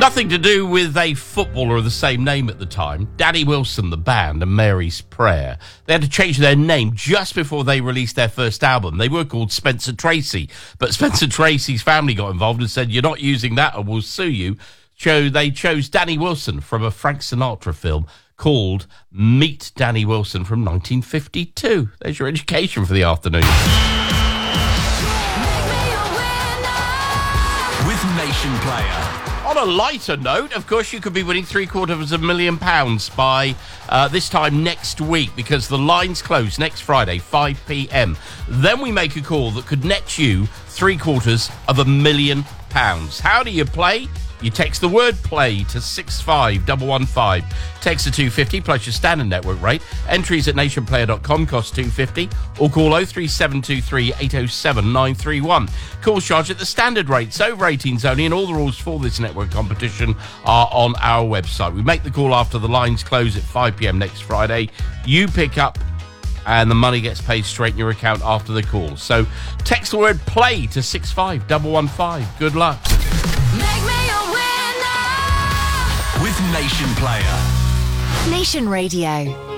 Nothing to do with a footballer of the same name at the time. Danny Wilson, the band, and Mary's Prayer. They had to change their name just before they released their first album. They were called Spencer Tracy, but Spencer Tracy's family got involved and said, "You're not using that or we'll sue you." So they chose Danny Wilson from a Frank Sinatra film called Meet Danny Wilson from 1952. There's your education for the afternoon. With Nation Player. On a lighter note, of course, you could be winning £750,000 by this time next week, because the lines close next Friday, 5 p.m. Then we make a call that could net you £750,000. How do you play? You text the word play to 65115. Text to 250 plus your standard network rate. Entries at nationplayer.com cost $2.50, or call 03723 807 931. Calls charged at the standard rates, over 18s only, and all the rules for this network competition are on our website. We make the call after the lines close at 5 p.m. next Friday. You pick up and the money gets paid straight in your account after the call. So text the word play to 65115. Good luck. Make me a winner with Nation Player. Nation Radio.